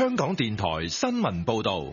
香港電台新聞報道。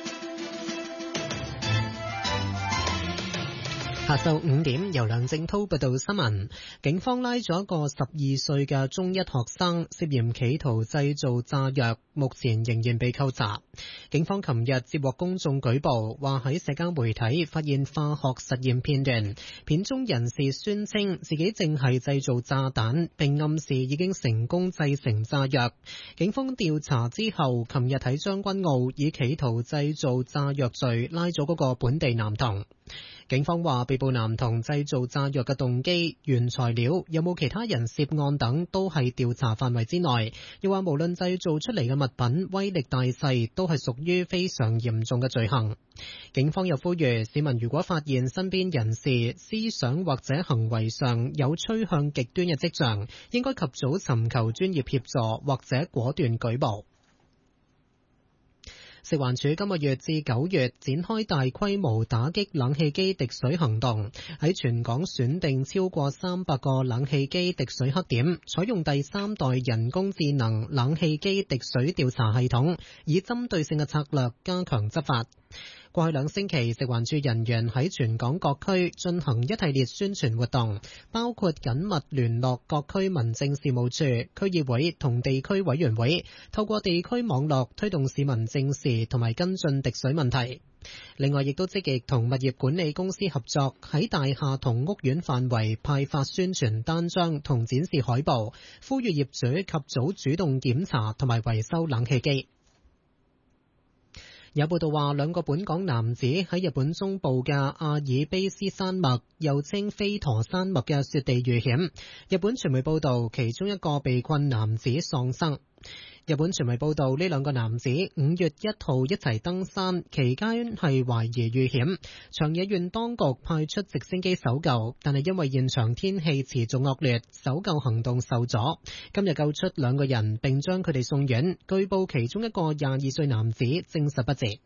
下晝5點，由梁正濤報道新聞。警方拉咗一個12歲嘅中一學生，涉嫌企圖製造炸藥，目前仍然被扣查。警方琴日接獲公眾舉報，話喺社交媒體發現化學實驗片段，片中人士宣稱自己正係製造炸彈，並暗示已經成功製成炸藥。警方調查之後，琴日喺將軍澳以企圖製造炸藥罪拉咗嗰個本地男童。警方話，被捕男童製造炸藥嘅動機、原材料、有冇其他人涉案等都係調查範圍之內。又話無論製造出嚟嘅物品威力大細，都係屬於非常嚴重嘅罪行。警方又呼籲市民，如果發現身邊人士思想或者行為上有趨向極端嘅跡象，應該及早尋求專業協助或者果斷舉報。食環署今個月至9月展開大規模打擊冷氣機滴水行動，喺全港選定超過300個冷氣機滴水黑點，採用第3代人工智能冷氣機滴水調查系統，以針對性嘅策略加強執法。過去2星期，食環署人員喺全港各區進行一系列宣傳活動，包括緊密聯絡各區民政事務處、區議會同地區委員會，透過地區網絡推動市民正視同埋跟進滴水問題。另外，亦都積極同物業管理公司合作，喺大廈同屋苑範圍派發宣傳單張同展示海報，呼籲業主及早主動檢查同埋維修冷氣機。有報道話，2個本港男子喺日本中部嘅阿爾卑斯山脈，又稱飛陀山脈嘅雪地遇險。日本傳媒報道，其中一個被困男子喪生。日本傳媒報道，呢2個男子5月1號一齊登山，期間係懷疑遇險。長野縣當局派出直升機搜救，但係因為現場天氣持續惡劣，搜救行動受阻。今日救出2個人，並將佢哋送院。據報其中一個22歲男子證實不治。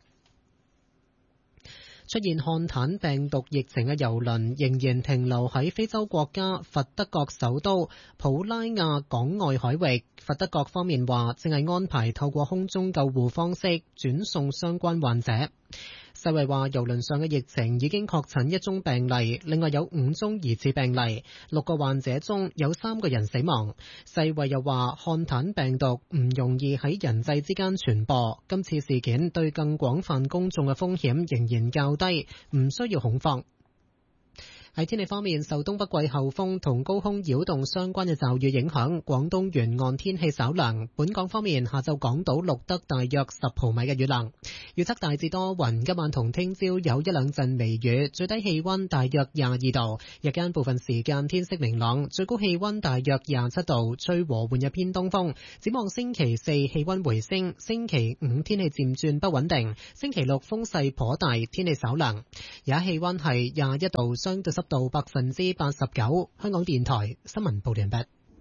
出現漢坦病毒疫情嘅郵輪仍然停留喺非洲國家佛得角首都普拉亞港外海域。佛得角方面話，正係安排透過空中救護方式轉送相關患者。世衛話，郵輪上嘅疫情已經確診1宗病例，另外有5宗疑似病例，6個患者中有3個人死亡。世衛又話，漢坦病毒唔容易喺人際之間傳播，今次事件對更廣泛公眾嘅風險仍然較低，唔需要恐慌。喺天氣方面，受東北季候風同高空擾動相關嘅驟雨影響，廣東沿岸天氣稍涼。本港方面，下晝港島錄得大約10毫米嘅雨量。預測大致多雲，今晚同聽朝有1-2陣微雨，最低氣溫大約22度，日間部分時間天色明朗，最高氣溫大約27度，吹和緩嘅偏東風。展望星期4氣溫回升，星期5天氣漸轉不穩定，星期6風勢頗大，天氣稍涼。而家氣溫係21度，相對濕度89%。香港電台新聞報道完畢。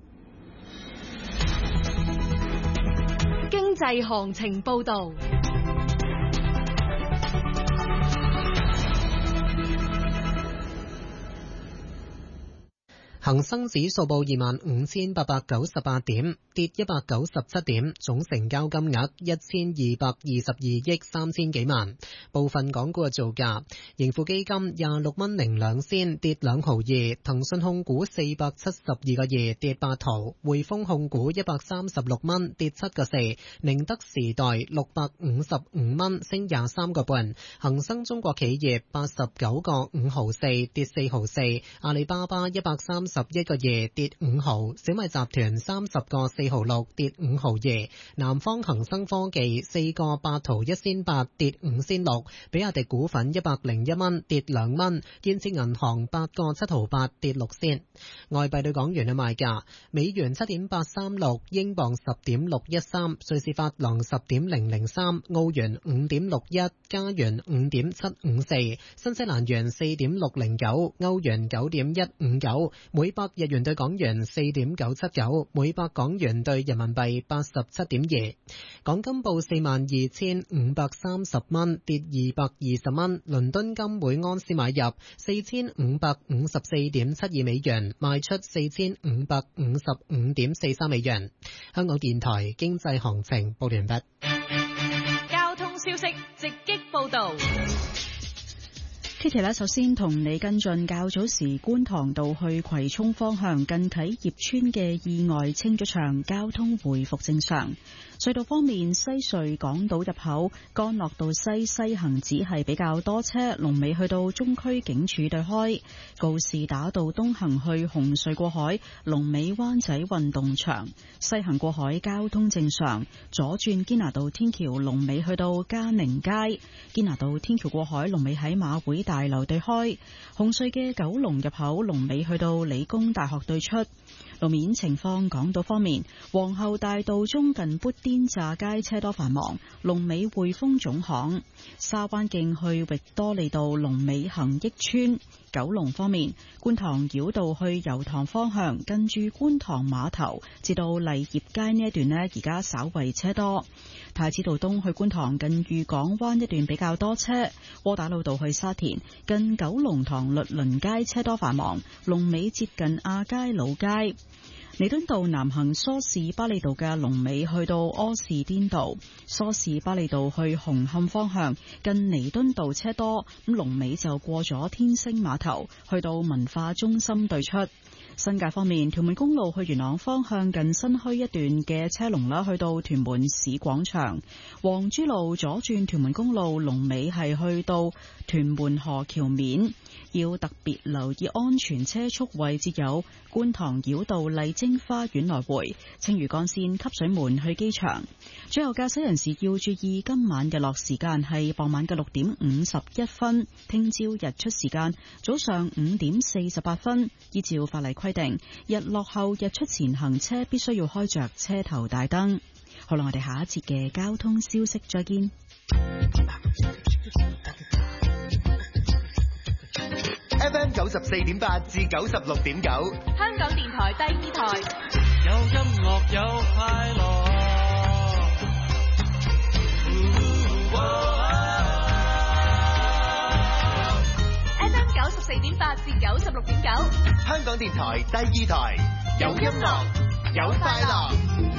經濟行情報道。 恒生指數報25,898點，跌197點，總成交金額1222億3千幾萬。部分港股嘅造價，盈富基金26蚊零2仙，跌2毫2；騰訊控股472個2，跌8毫；匯豐控股136蚊，跌7個4；寧德時代655蚊，升23個半；恒生中國企業89個5毫4，跌4毫4；阿里巴巴131個2，跌5毫；小米集團30個4毫6，跌5毫2；南方恒生科技4個8毫1仙8，跌5仙6；比亞迪股份101蚊，跌2蚊；建設銀行8個7毫8，跌6仙。外幣對港元嘅賣價：美元7.836，英鎊10.613，瑞士法郎10.003，澳元5.61，加元5.754，新西蘭元4.609，歐元9.159，每百日元對港元4.979，每百港元對人民幣87.2。港金報42,530蚊，跌220蚊。倫敦金每安士買入4,554.72美元，賣出4,555.43美元。香港電台經濟行情報完畢。 報道。 Kitty 首先同你跟進較早時觀塘道去葵涌方向近啟業村嘅意外清咗場，交通回復正常。隧道方面，西隧港島入口干諾道西行只係比較多車，龍尾去到中區警署對開；告士打道東行去紅隧過海，龍尾灣仔運動場西行過海交通正常。左轉堅拿道天橋龍尾去到嘉寧街，堅拿道天橋過海龍尾喺馬會大樓對開。紅隧嘅九龍入口龍尾去到理工大學對出。路面情況，港島方面，皇后大道中近砵甸乍街車多繁忙，龍尾匯豐總行；沙灣徑去域多利道龍尾恒益邨。九龍方面，觀塘繞道去油塘方向近住觀塘碼頭至到麗業街呢一段呢，而家稍為車多。太子道東去觀塘近裕港灣一段比較多車。窩打老道去沙田近九龍塘律倫街車多繁忙，龍尾接近亞皆老街。彌敦道南行梳士巴利道嘅龍尾去到柯士甸道，梳士巴利道去紅磡方向近彌敦道車多，咁龍尾就過咗天星碼頭，去到文化中心對出。新界方面，屯門公路去元朗方向近新墟一段嘅車龍啦，去到屯門市廣場。黃珠路左轉屯門公路龍尾係去到屯門河橋面，要特別留意安全車速位置有觀塘繞道麗晶花園來回、青嶼幹線汲水門去機場。最後駕駛人士要注意，今晚日落時間係傍晚嘅6點51分，聽朝日出時間早上5點48分。依照法例規定，日落後日出前行車必須要開着車頭大燈。好啦，我哋下一節嘅交通消息再見。 FM 94.8至96.9， 香港電台第二台， 有音樂有快樂。 FM 94.8至96.9， 香港電台第二台，有音樂有快樂。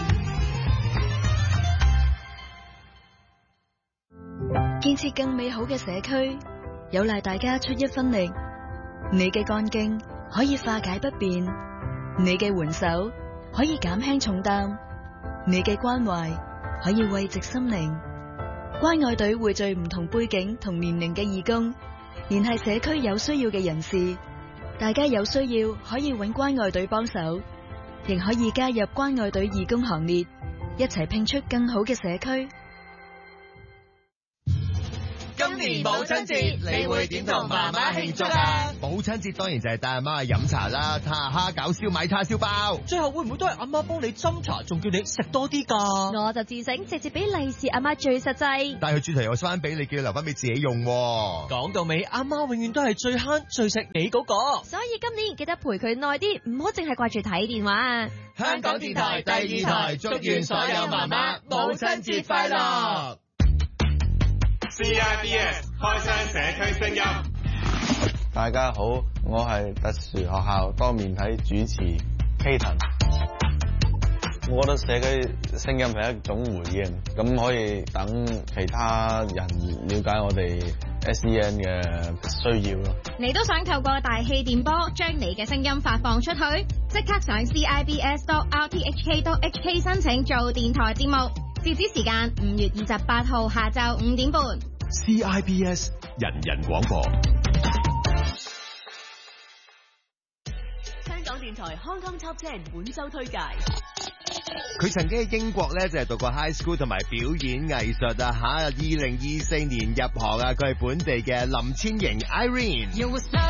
建設更美好嘅社區，有賴大家出一分力。你嘅幹勁可以化解不便，你嘅援手可以減輕重擔，你嘅關懷可以慰藉心靈。關愛隊匯聚唔同背景同年齡嘅義工，聯繫社區有需要嘅人士，大家有需要可以揾關愛隊幫手，亦可以加入關愛隊義工行列，一齊拼出更好嘅社區。 今年母親節，你會點同媽媽慶祝啊？母親節當然就係帶阿媽去飲茶啦，睇下蝦餃、燒賣、叉燒包。 最後會唔會都係阿媽幫你斟茶，仲叫你食多啲㗎？ 我就自醒，直接俾利是阿媽最實際。 但係佢轉頭又收翻俾你，叫你留翻俾自己用。 講到尾，阿媽永遠都係最慳最食你嗰個。 所以今年記得陪佢耐啲，唔好淨係掛住睇電話。 香港電台第二台，祝願所有媽媽母親節快樂。 CIBS 開箱社區聲音。 大家好，我係特殊學校多面體主持 Katon。我覺得社區聲音係一種回應，咁可以等其他人了解我哋 SEN 嘅需要咯。 你都想透過大氣電波將你嘅聲音發放出去？即刻上 CIBS.RTHK.HK 申請做電台節目。截止時間5月28號下晝5點半。 CIBS 人人廣播。 香港電台 Hong Kong Top 10本周推介。 佢曾經喺英國咧就係讀過 high school 同埋表演藝術啊吓，2024年入行啊，佢係本地嘅林千瑩 Irene。